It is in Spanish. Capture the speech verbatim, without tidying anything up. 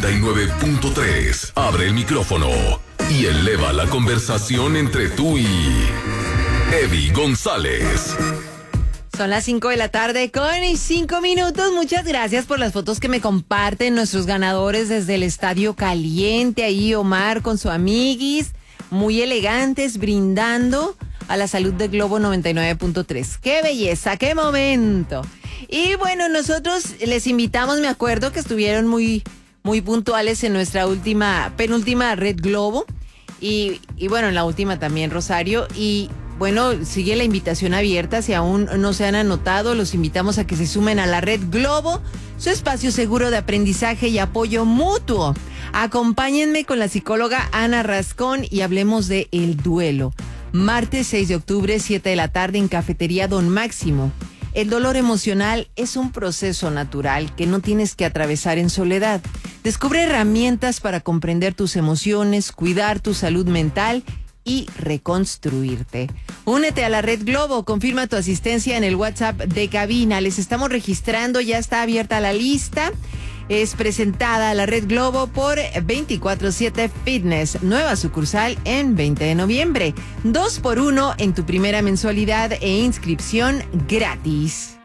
noventa y nueve punto tres. Abre el micrófono y eleva la conversación entre tú y Eddie González. Son las cinco de la tarde con cinco minutos. Muchas gracias por las fotos que me comparten nuestros ganadores desde el Estadio Caliente. Ahí Omar con su amiguis, muy elegantes, brindando a la salud de Globo noventa y nueve punto tres. ¡Qué belleza! ¡Qué momento! Y bueno, nosotros les invitamos, me acuerdo que estuvieron muy, muy puntuales en nuestra última, penúltima Red Globo. Y, y bueno, en la última también, Rosario. Y bueno, sigue la invitación abierta. Si aún no se han anotado, los invitamos a que se sumen a la Red Globo, su espacio seguro de aprendizaje y apoyo mutuo. Acompáñenme con la psicóloga Ana Rascón y hablemos de el duelo. Martes seis de octubre, siete de la tarde, en Cafetería Don Máximo. El dolor emocional es un proceso natural que no tienes que atravesar en soledad. Descubre herramientas para comprender tus emociones, cuidar tu salud mental y reconstruirte. Únete a la Red Globo, confirma tu asistencia en el WhatsApp de cabina. Les estamos registrando, ya está abierta la lista. Es presentada la Red Globo por veinticuatro siete Fitness, nueva sucursal en veinte de noviembre. Dos por uno en tu primera mensualidad e inscripción gratis.